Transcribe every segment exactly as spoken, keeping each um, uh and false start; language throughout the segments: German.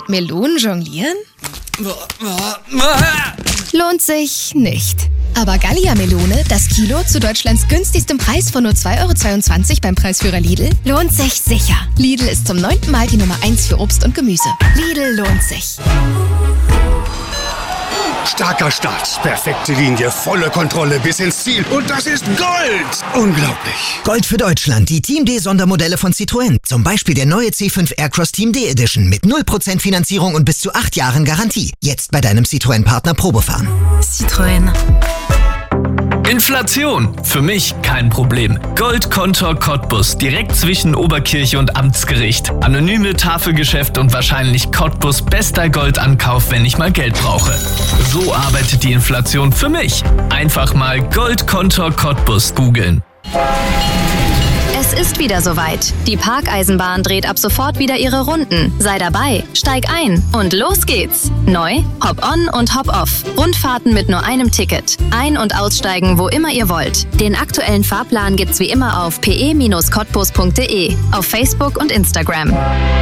mit Melonen jonglieren? Lohnt sich nicht. Aber Gallia-Melone, das Kilo zu Deutschlands günstigstem Preis von nur zwei Euro zweiundzwanzig beim Preisführer Lidl, lohnt sich sicher. Lidl ist zum neunten Mal die Nummer eins für Obst und Gemüse. Lidl lohnt sich. Starker Start, perfekte Linie, volle Kontrolle bis ins Ziel. Und das ist Gold! Unglaublich. Gold für Deutschland, die Team D-Sondermodelle von Citroën. Zum Beispiel der neue C fünf Aircross Team D Edition mit null Prozent Finanzierung und bis zu acht Jahren Garantie. Jetzt bei deinem Citroën-Partner Probefahren. Citroën. Inflation. Für mich kein Problem. Goldkontor Cottbus, direkt zwischen Oberkirche und Amtsgericht. Anonyme Tafelgeschäft und wahrscheinlich Cottbus bester Goldankauf, wenn ich mal Geld brauche. So arbeitet die Inflation für mich. Einfach mal Goldkontor Cottbus googeln. Es ist wieder soweit. Die Parkeisenbahn dreht ab sofort wieder ihre Runden. Sei dabei, steig ein und los geht's. Neu, Hop-on und Hop-off. Rundfahrten mit nur einem Ticket. Ein- und aussteigen, wo immer ihr wollt. Den aktuellen Fahrplan gibt's wie immer auf p e Bindestrich cottbus punkt d e, auf Facebook und Instagram.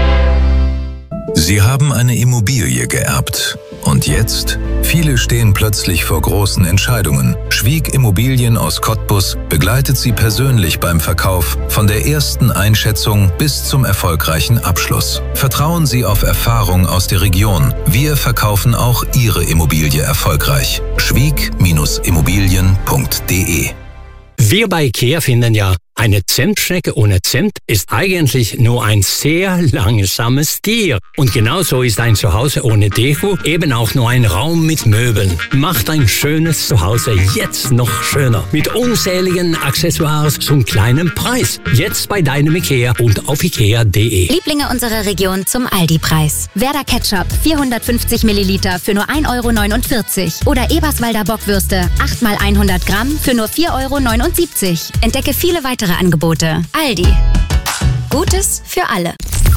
Sie haben eine Immobilie geerbt. Und jetzt? Viele stehen plötzlich vor großen Entscheidungen. Schwieg Immobilien aus Cottbus begleitet Sie persönlich beim Verkauf von der ersten Einschätzung bis zum erfolgreichen Abschluss. Vertrauen Sie auf Erfahrung aus der Region. Wir verkaufen auch Ihre Immobilie erfolgreich. schwieg Bindestrich immobilien punkt d e. Wir bei IKEA finden ja, eine Zentstrecke ohne Zent ist eigentlich nur ein sehr langsames Tier. Und genauso ist ein Zuhause ohne Deko eben auch nur ein Raum mit Möbeln. Macht ein schönes Zuhause jetzt noch schöner. Mit unzähligen Accessoires zum kleinen Preis. Jetzt bei deinem IKEA und auf ikea punkt d e. Lieblinge unserer Region zum Aldi-Preis. Werder Ketchup vierhundertfünfzig Milliliter für nur ein Euro neunundvierzig. Oder Eberswalder Bockwürste acht mal hundert Gramm für nur vier Euro neunundsiebzig. Entdecke viele weitere Angebote. Aldi. Gutes für alle.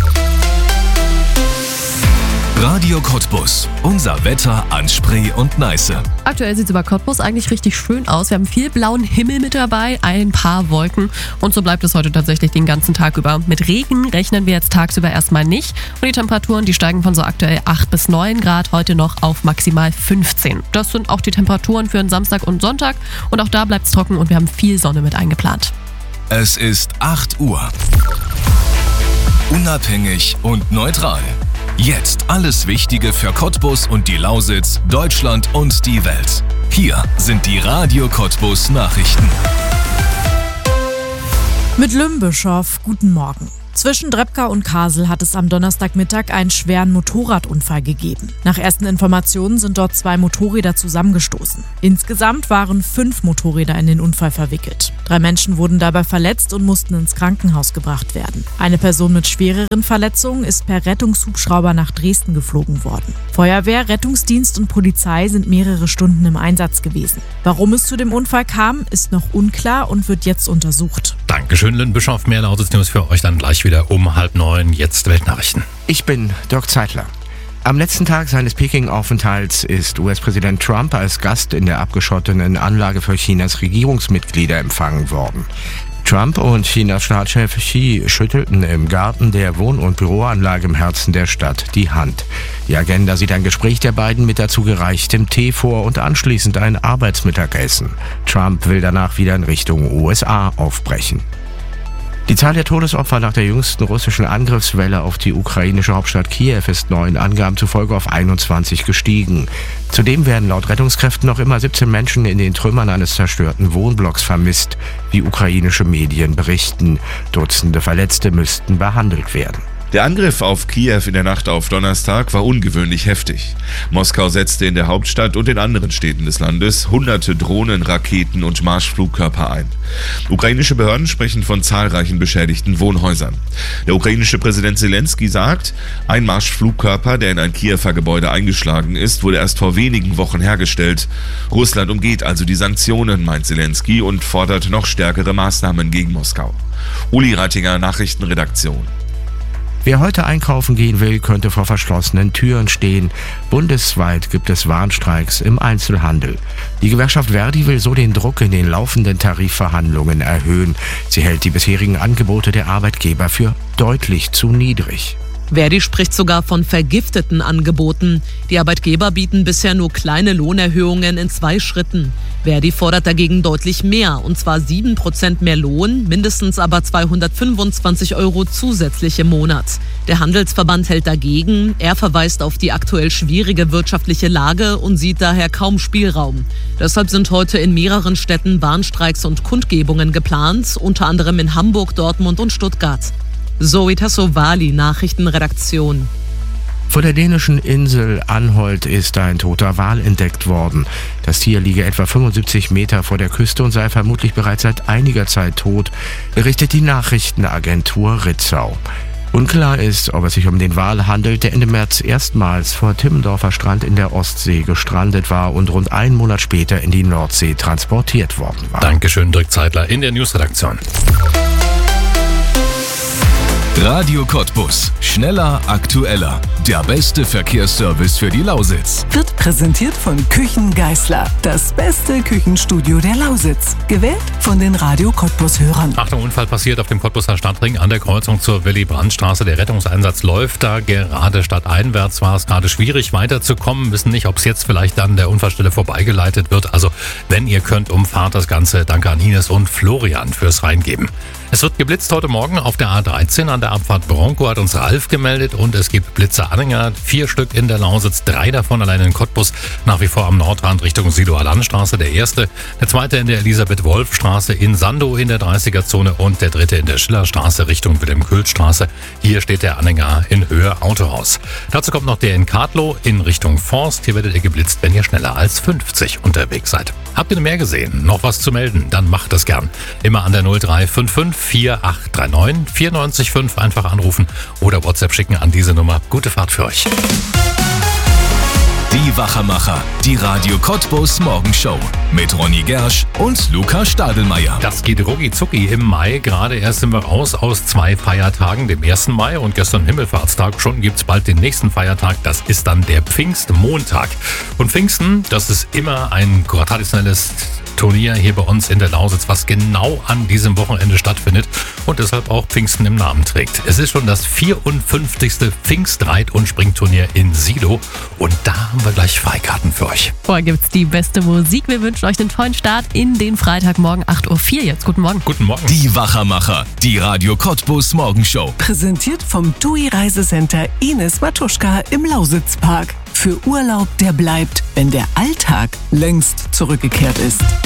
Radio Cottbus. Unser Wetter an Spree und Neiße. Aktuell sieht es über Cottbus eigentlich richtig schön aus. Wir haben viel blauen Himmel mit dabei, ein paar Wolken. Und so bleibt es heute tatsächlich den ganzen Tag über. Mit Regen rechnen wir jetzt tagsüber erstmal nicht. Und die Temperaturen, die steigen von so aktuell acht bis neun Grad heute noch auf maximal fünfzehn. Das sind auch die Temperaturen für den Samstag und Sonntag. Und auch da bleibt es trocken und wir haben viel Sonne mit eingeplant. Es ist acht Uhr. Unabhängig und neutral. Jetzt alles Wichtige für Cottbus und die Lausitz, Deutschland und die Welt. Hier sind die Radio Cottbus Nachrichten. Mit Lümbischow, guten Morgen. Zwischen Drebka und Kasel hat es am Donnerstagmittag einen schweren Motorradunfall gegeben. Nach ersten Informationen sind dort zwei Motorräder zusammengestoßen. Insgesamt waren fünf Motorräder in den Unfall verwickelt. Drei Menschen wurden dabei verletzt und mussten ins Krankenhaus gebracht werden. Eine Person mit schwereren Verletzungen ist per Rettungshubschrauber nach Dresden geflogen worden. Feuerwehr, Rettungsdienst und Polizei sind mehrere Stunden im Einsatz gewesen. Warum es zu dem Unfall kam, ist noch unklar und wird jetzt untersucht. Dankeschön, Lynn-Bischof. Mehr Lausitz News für euch dann gleich wieder um halb neun. Jetzt Weltnachrichten. Ich bin Dirk Zeitler. Am letzten Tag seines Peking-Aufenthalts ist U S-Präsident Trump als Gast in der abgeschotteten Anlage für Chinas Regierungsmitglieder empfangen worden. Trump und Chinas Staatschef Xi schüttelten im Garten der Wohn- und Büroanlage im Herzen der Stadt die Hand. Die Agenda sieht ein Gespräch der beiden mit dazu gereichtem Tee vor und anschließend ein Arbeitsmittagessen. Trump will danach wieder in Richtung U S A aufbrechen. Die Zahl der Todesopfer nach der jüngsten russischen Angriffswelle auf die ukrainische Hauptstadt Kiew ist neuen Angaben zufolge auf einundzwanzig gestiegen. Zudem werden laut Rettungskräften noch immer siebzehn Menschen in den Trümmern eines zerstörten Wohnblocks vermisst, wie ukrainische Medien berichten. Dutzende Verletzte müssten behandelt werden. Der Angriff auf Kiew in der Nacht auf Donnerstag war ungewöhnlich heftig. Moskau setzte in der Hauptstadt und in anderen Städten des Landes hunderte Drohnen, Raketen und Marschflugkörper ein. Ukrainische Behörden sprechen von zahlreichen beschädigten Wohnhäusern. Der ukrainische Präsident Zelensky sagt, ein Marschflugkörper, der in ein Kiewer Gebäude eingeschlagen ist, wurde erst vor wenigen Wochen hergestellt. Russland umgeht also die Sanktionen, meint Zelensky, und fordert noch stärkere Maßnahmen gegen Moskau. Uli Reitinger, Nachrichtenredaktion. Wer heute einkaufen gehen will, könnte vor verschlossenen Türen stehen. Bundesweit gibt es Warnstreiks im Einzelhandel. Die Gewerkschaft Verdi will so den Druck in den laufenden Tarifverhandlungen erhöhen. Sie hält die bisherigen Angebote der Arbeitgeber für deutlich zu niedrig. Verdi spricht sogar von vergifteten Angeboten. Die Arbeitgeber bieten bisher nur kleine Lohnerhöhungen in zwei Schritten. Verdi fordert dagegen deutlich mehr, und zwar sieben Prozent mehr Lohn, mindestens aber zweihundertfünfundzwanzig Euro zusätzlich im Monat. Der Handelsverband hält dagegen. Er verweist auf die aktuell schwierige wirtschaftliche Lage und sieht daher kaum Spielraum. Deshalb sind heute in mehreren Städten Warnstreiks und Kundgebungen geplant, unter anderem in Hamburg, Dortmund und Stuttgart. Zoe Tassovali, Nachrichtenredaktion. Vor der dänischen Insel Anholt ist ein toter Wal entdeckt worden. Das Tier liege etwa fünfundsiebzig Meter vor der Küste und sei vermutlich bereits seit einiger Zeit tot, berichtet die Nachrichtenagentur Ritzau. Unklar ist, ob es sich um den Wal handelt, der Ende März erstmals vor Timmendorfer Strand in der Ostsee gestrandet war und rund einen Monat später in die Nordsee transportiert worden war. Dankeschön, Dirk Zeitler in der Newsredaktion. Radio Cottbus. Schneller, aktueller. Der beste Verkehrsservice für die Lausitz. Wird präsentiert von Küchen Geisler. Das beste Küchenstudio der Lausitz. Gewählt von den Radio Cottbus-Hörern. Achtung, Unfall passiert auf dem Cottbuser Stadtring an der Kreuzung zur Willy-Brandt-Straße. Der Rettungseinsatz läuft da gerade stadteinwärts. War es gerade schwierig weiterzukommen. Wissen nicht, ob es jetzt vielleicht an der Unfallstelle vorbeigeleitet wird. Also, wenn ihr könnt, umfahrt das Ganze. Danke an Ines und Florian fürs Reingeben. Es wird geblitzt heute Morgen auf der A dreizehn an der Abfahrt Bronco, hat uns Ralf gemeldet, und es gibt Blitze Anhänger, vier Stück in der Lausitz, drei davon allein in Cottbus, nach wie vor am Nordrand Richtung Sidoer Landstraße, der erste, der zweite in der Elisabeth-Wolf-Straße in Sandow in der dreißiger-Zone und der dritte in der Schillerstraße Richtung Wilhelm-Kühl-Straße. Hier steht der Anhänger in Höhe Autohaus. Dazu kommt noch der in Kadlow in Richtung Forst. Hier werdet ihr geblitzt, wenn ihr schneller als fünfzig unterwegs seid. Habt ihr mehr gesehen? Noch was zu melden? Dann macht das gern. Immer an der null drei fünf fünf vier acht drei neun vier neun fünf einfach anrufen oder WhatsApp schicken an diese Nummer. Gute Fahrt für euch. Die Wachermacher, die Radio Cottbus Morgenshow mit Ronny Gersch und Luca Stadelmeier. Das geht rucki zucki im Mai. Gerade erst sind wir raus aus zwei Feiertagen, dem ersten Mai und gestern Himmelfahrtstag. Schon gibt's bald den nächsten Feiertag. Das ist dann der Pfingstmontag. Und Pfingsten, das ist immer ein traditionelles Turnier hier bei uns in der Lausitz, was genau an diesem Wochenende stattfindet und deshalb auch Pfingsten im Namen trägt. Es ist schon das vierundfünfzigste Pfingstreit- und Springturnier in Sidow und da haben wir gleich Freikarten für euch. Vorher gibt's die beste Musik. Wir wünschen euch einen tollen Start in den Freitagmorgen acht Uhr vier. Jetzt guten Morgen. Guten Morgen. Die Wachermacher, die Radio Cottbus Morgenshow. Präsentiert vom T U I Reisecenter Ines Matuschka im Lausitzpark. Für Urlaub, der bleibt, wenn der Alltag längst zurückgekehrt ist.